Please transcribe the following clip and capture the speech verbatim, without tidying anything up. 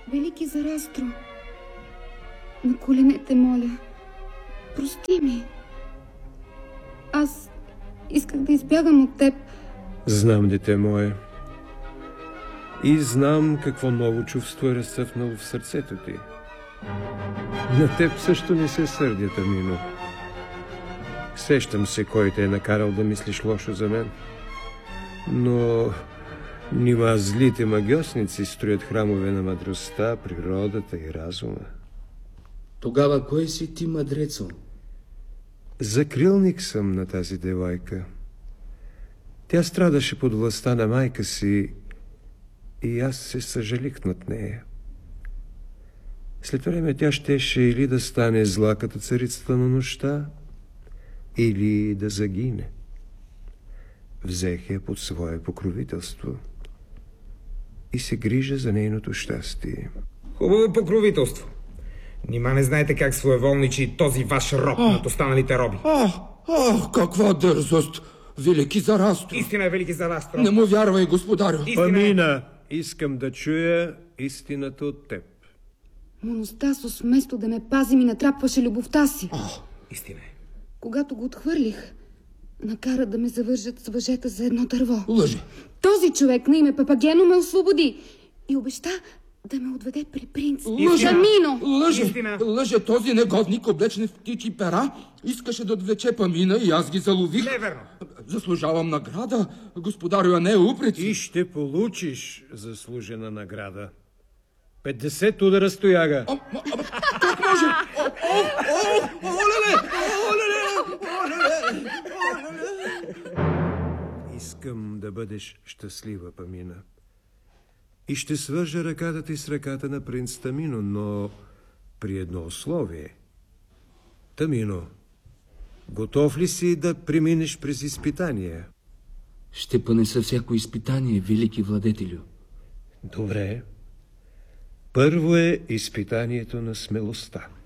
Велики Зарастро, на коленете моля, прости ми. Аз исках да избягам от теб. Знам, дете мое. И знам какво ново чувство е разцъфнало в сърцето ти. На теб също не се сърдя, Тамино. Сещам се кой те е накарал да мислиш лошо за мен. Но нима злите магьосници строят храмове на мъдростта, природата и разума. Тогава кой си ти, мъдрецо? Закрилник съм на тази девойка. Тя страдаше под властта на майка си и аз се съжалих над нея. След време тя щеше или да стане зла като царицата на нощта, или да загине. Взех я под свое покровителство и се грижа за нейното щастие. Хубаво покровителство. Нима не знаете как своеволничи този ваш роб над останалите роби. Ах, ах, каква дързост! Велики Зарастро! Истина е, Велики Зарастро. Не му вярвай, господарю. Памина, искам да чуя истината от теб. Моностасос вместо да ме пази, ми натрапваше любовта си. О, истина е. Когато го отхвърлих, накара да ме завържат с въжета за едно дърво. лъжи. Този човек на име Папагено ме освободи и обеща да ме отведе при принц Тамино. Лъже, Истина. лъже, този негодник, облечен в птичи пера, искаше да отвлече Памина и аз ги залових. Не е верно. Заслужавам награда, господарю, а не упреци. И ще получиш заслужена награда. петдесет удара стояга. О, о, о, как може? О, о, о, олеле, олеле, олеле, олеле. Искам да бъдеш щастлива, Памина. И ще свържа ръката ти с ръката на принц Тамино, но при едно условие. Тамино, готов ли си да преминеш през изпитания? Ще понеса всяко изпитание, велики владетелю. Добре. Първо е изпитанието на смелостта.